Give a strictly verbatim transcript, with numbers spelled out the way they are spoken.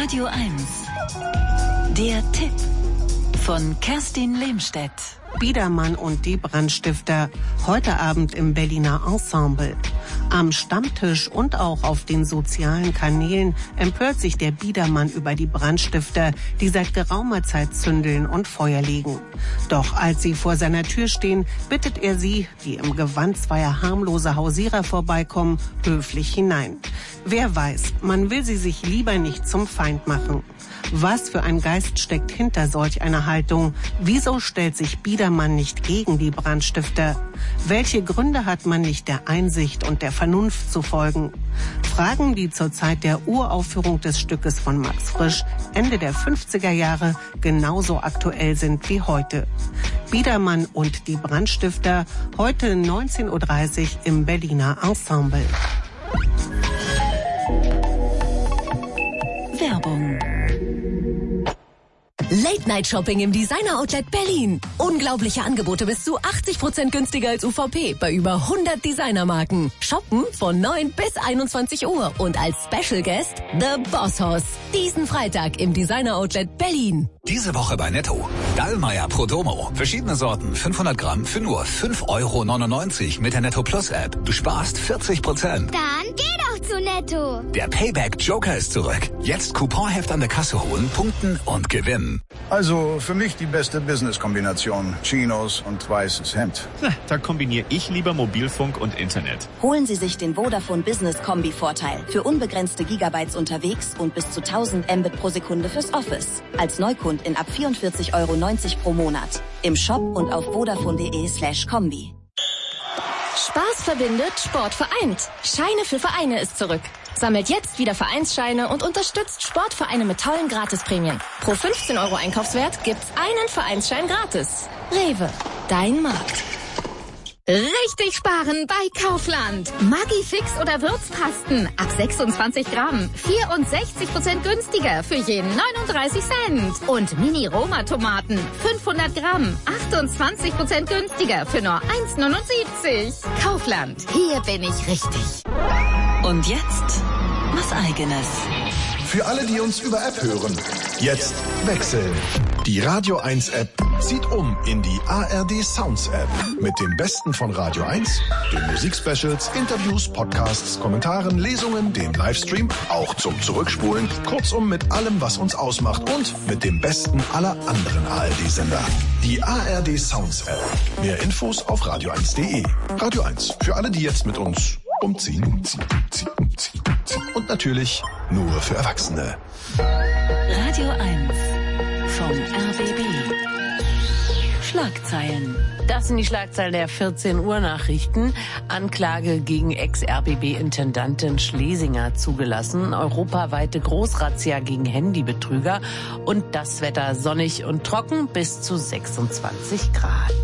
Radio eins. Der Tipp von Kerstin Lehmstedt. Biedermann und die Brandstifter, heute Abend im Berliner Ensemble. Am Stammtisch und auch auf den sozialen Kanälen empört sich der Biedermann über die Brandstifter, die seit geraumer Zeit zündeln und Feuer legen. Doch als sie vor seiner Tür stehen, bittet er sie, die im Gewand zweier harmloser Hausierer vorbeikommen, höflich hinein. Wer weiß, man will sie sich lieber nicht zum Feind machen. Was für ein Geist steckt hinter solch einer Haltung? Wieso stellt sich Biedermann nicht gegen die Brandstifter? Welche Gründe hat man nicht der Einsicht und der Vernunft zu folgen? Fragen, die zur Zeit der Uraufführung des Stückes von Max Frisch Ende der fünfziger Jahre genauso aktuell sind wie heute. Biedermann und die Brandstifter, heute neunzehn Uhr dreißig im Berliner Ensemble. Werbung. Late-Night-Shopping im Designer-Outlet Berlin. Unglaubliche Angebote bis zu achtzig Prozent günstiger als U V P bei über hundert Designermarken. Shoppen von neun bis einundzwanzig Uhr und als Special Guest The Boss Hoss. Diesen Freitag im Designer-Outlet Berlin. Diese Woche bei Netto. Dallmayr Prodomo. Verschiedene Sorten, fünfhundert Gramm für nur fünf Euro neunundneunzig mit der Netto Plus App. Du sparst vierzig Prozent. Dann geh doch zu Netto. Der Payback Joker ist zurück. Jetzt Couponheft an der Kasse holen, punkten und gewinnen. Also für mich die beste Business-Kombination. Chinos und weißes Hemd. Da kombiniere ich lieber Mobilfunk und Internet. Holen Sie sich den Vodafone Business Kombi-Vorteil. Für unbegrenzte Gigabytes unterwegs und bis zu tausend Mbit pro Sekunde fürs Office. Als Neukund in ab vierundvierzig Euro neunzig pro Monat. Im Shop und auf vodafone.de slash Kombi. Spaß verbindet, Sport vereint. Scheine für Vereine ist zurück. Sammelt jetzt wieder Vereinsscheine und unterstützt Sportvereine mit tollen Gratisprämien. Pro fünfzehn Euro Einkaufswert gibt's einen Vereinsschein gratis. Rewe, dein Markt. Richtig sparen bei Kaufland. Maggi Fix oder Würzpasten ab sechsundzwanzig Gramm. vierundsechzig Prozent günstiger für jeden neununddreißig Cent. Und Mini-Roma-Tomaten fünfhundert Gramm. achtundzwanzig Prozent günstiger für nur eins neunundsiebzig. Kaufland, hier bin ich richtig. Und jetzt was Eigenes. Für alle, die uns über App hören, jetzt wechseln. Die Radio eins App zieht um in die A R D Sounds App. Mit dem Besten von Radio eins, den Musikspecials, Interviews, Podcasts, Kommentaren, Lesungen, dem Livestream, auch zum Zurückspulen. Kurzum mit allem, was uns ausmacht und mit dem Besten aller anderen A R D-Sender. Die A R D Sounds App. Mehr Infos auf radio eins punkt de. Radio eins, für alle, die jetzt mit uns umziehen, umziehen, umziehen, umziehen, umziehen. Und natürlich nur für Erwachsene. Radio eins vom R B B. Schlagzeilen. Das sind die Schlagzeilen der vierzehn Uhr Nachrichten. Anklage gegen Ex-R B B-Intendantin Schlesinger zugelassen. Europaweite Großrazzia gegen Handybetrüger. Und das Wetter sonnig und trocken bis zu sechsundzwanzig Grad.